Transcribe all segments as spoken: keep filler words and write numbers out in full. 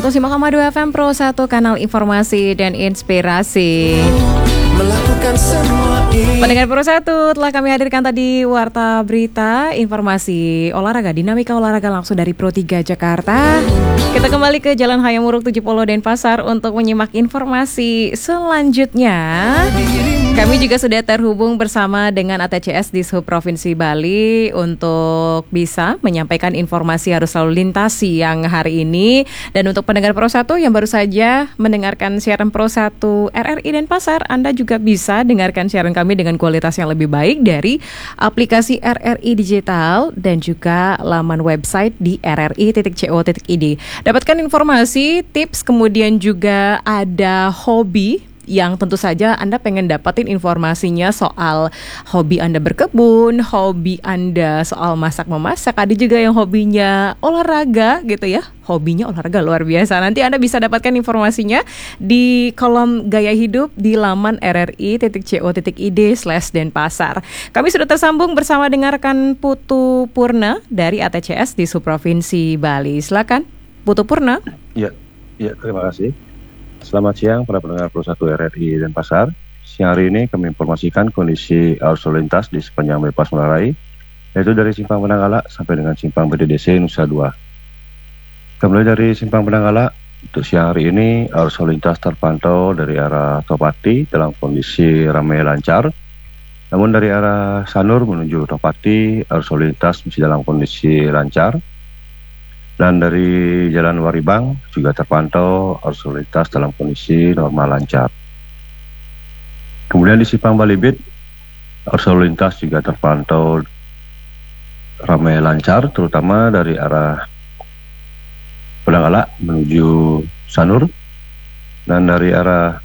satu simak koma dua F M Pro satu, kanal informasi dan inspirasi. Melakukan semua ini. Pendengar Pro satu, telah kami hadirkan tadi warta berita, informasi olahraga, dinamika olahraga langsung dari Pro tiga Jakarta. Kita kembali ke Jalan Hayamuruk tujuh puluh Denpasar untuk menyimak informasi selanjutnya. Kami juga sudah terhubung bersama dengan A T C S Dishub Provinsi Bali untuk bisa menyampaikan informasi arus lalu lintas siang hari ini. Dan untuk pendengar Pro satu yang baru saja mendengarkan siaran Pro satu R R I Denpasar, Anda juga bisa dengarkan siaran kami dengan kualitas yang lebih baik dari aplikasi R R I Digital dan juga laman website di r r i titik co titik i d. Dapatkan informasi, tips, kemudian juga ada hobi yang tentu saja Anda pengen dapatin informasinya soal hobi Anda berkebun, hobi Anda soal masak-memasak, ada juga yang hobinya olahraga gitu ya. Hobinya olahraga luar biasa. Nanti Anda bisa dapatkan informasinya di kolom gaya hidup di laman r r i titik co titik i d slash denpasar. Kami sudah tersambung bersama dengan rekan Putu Purna dari A T C S di Subprovinsi Bali. Silakan Putu Purna. Ya, ya terima kasih. Selamat siang para pendengar Pro satu R R I Denpasar. Siang hari ini kami informasikan kondisi arus lalu lintas di sepanjang bypass Ngurah Rai, yaitu dari Simpang Penanggala sampai dengan Simpang B D D C Nusa Dua. Kembali dari Simpang Penanggala, untuk siang hari ini arus lalu lintas terpantau dari arah Topati dalam kondisi ramai lancar. Namun dari arah Sanur menuju Topati, arus lalu lintas masih dalam kondisi lancar. Dan dari Jalan Waribang juga terpantau arus lalu lintas dalam kondisi normal lancar. Kemudian di Simpang Balibit, arus lalu lintas juga terpantau ramai lancar, terutama dari arah Penanggala menuju Sanur, dan dari arah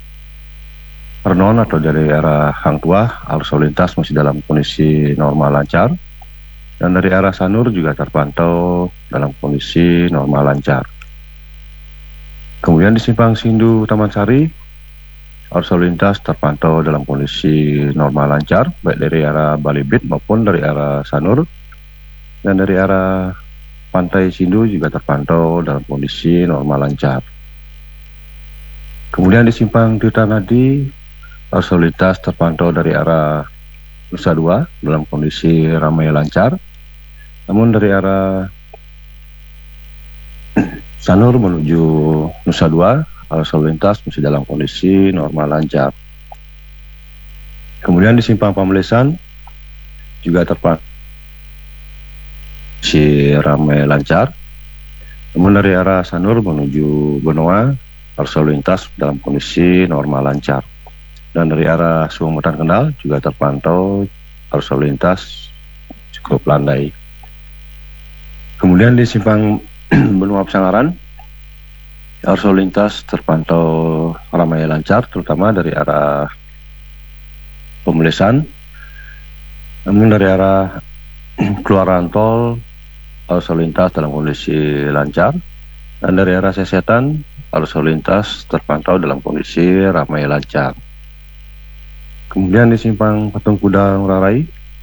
Pernon atau dari arah Hang Tuah, arus lalu lintas masih dalam kondisi normal lancar. Dan dari arah Sanur juga terpantau dalam kondisi normal lancar. Kemudian di Simpang Sindu Taman Sari, arus lalu lintas terpantau dalam kondisi normal lancar, baik dari arah Balibit maupun dari arah Sanur. Dan dari arah Pantai Sindu juga terpantau dalam kondisi normal lancar. Kemudian di Simpang Tirta Nadi, arus lalu lintas terpantau dari arah Nusa Dua dalam kondisi ramai lancar. Namun dari arah Sanur menuju Nusa Dua, arus lalu lintas masih dalam kondisi normal lancar. Kemudian di Simpang Pamelesan juga terpantau masih ramai lancar. Namun dari arah Sanur menuju Benoa, arus lalu lintas dalam kondisi normal lancar. Dan dari arah Sumatan Kendal juga terpantau arus lalu lintas cukup landai. Kemudian di Simpang Benua Pesangaran, arus lalu lintas terpantau ramai lancar, terutama dari arah Pemelesan. Namun dari arah keluaran tol, arus lalu lintas dalam kondisi lancar. Dan dari arah Sesetan, arus lalu lintas terpantau dalam kondisi ramai lancar. Kemudian di Simpang Patung Kuda Ngurah Rai,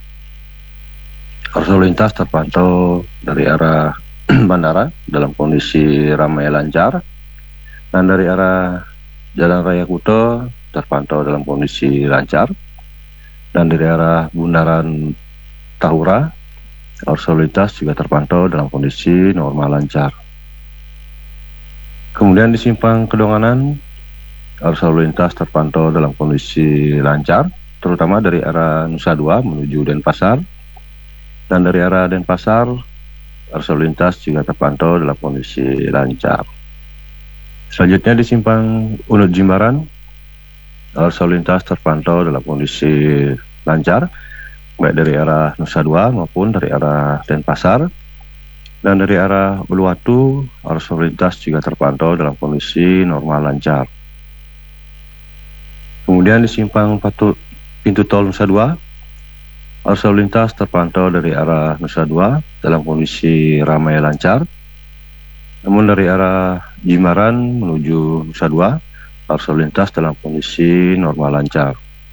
arus lalu lintas terpantau dari arah bandara dalam kondisi ramai lancar. Dan dari arah Jalan Raya Kuta terpantau dalam kondisi lancar. Dan dari arah Bundaran Tahura, arus lalu lintas juga terpantau dalam kondisi normal lancar. Kemudian di Simpang Kedonganan, arus lalu lintas terpantau dalam kondisi lancar, terutama dari arah Nusa Dua menuju Denpasar. Dan dari arah Denpasar, arus lalu lintas juga terpantau dalam kondisi lancar. Selanjutnya di Simpang Unut Jimbaran, arus lalu lintas terpantau dalam kondisi lancar, baik dari arah Nusa Dua maupun dari arah Denpasar. Dan dari arah Uluwatu, arus lalu lintas juga terpantau dalam kondisi normal lancar. Kemudian di Simpang Patu, Pintu Tol Nusa Dua, arus lalu lintas terpantau dari arah Nusa Dua dalam kondisi ramai lancar. Namun dari arah Jimbaran menuju Nusa Dua, arus lalu lintas dalam kondisi normal lancar.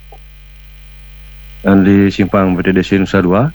Dan di Simpang B D D C Nusa Dua,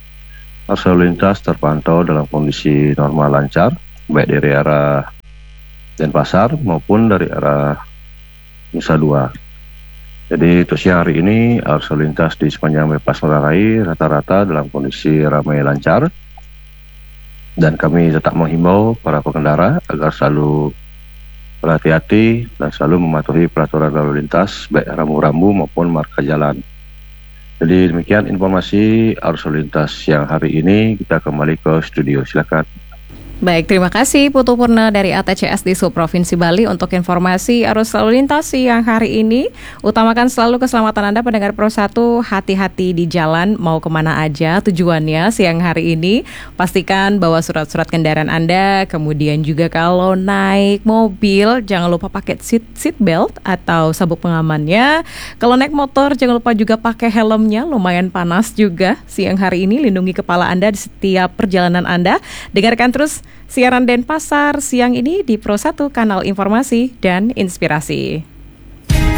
arus lalu lintas terpantau dalam kondisi normal lancar, baik dari arah Denpasar maupun dari arah Nusa Dua. Jadi untuk siang hari ini arus lalu lintas di sepanjang bypass Ngurah Rai rata-rata dalam kondisi ramai lancar, dan kami tetap menghimbau para pengendara agar selalu berhati-hati dan selalu mematuhi peraturan lalu lintas baik rambu-rambu maupun marka jalan. Jadi demikian informasi arus lalu lintas siang hari ini. Kita kembali ke studio, silakan. Baik, terima kasih Putu Purna dari A T C S di Provinsi Bali untuk informasi arus lalu lintas siang hari ini. Utamakan selalu keselamatan Anda pendengar Pro satu, hati-hati di jalan mau kemana aja tujuannya siang hari ini. Pastikan bawa surat-surat kendaraan Anda, kemudian juga kalau naik mobil jangan lupa pakai seat, seat belt atau sabuk pengamannya. Kalau naik motor jangan lupa juga pakai helmnya, lumayan panas juga siang hari ini. Lindungi kepala Anda di setiap perjalanan Anda. Dengarkan terus siaran Denpasar siang ini di Pro satu, kanal informasi dan inspirasi.